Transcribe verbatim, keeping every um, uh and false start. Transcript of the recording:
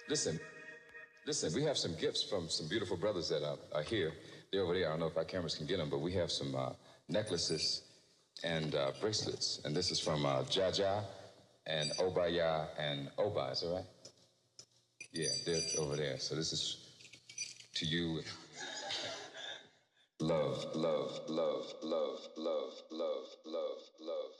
Listen, listen, we have some gifts from some beautiful brothers that are, are here. They're over there. I don't know if our cameras can get them, but we have some uh, necklaces and uh, bracelets. And this is from uh, Jaja and Obaya and Oba, is that right? Yeah, they're over there. So this is to you. Love, love, love, love, love, love, love, love.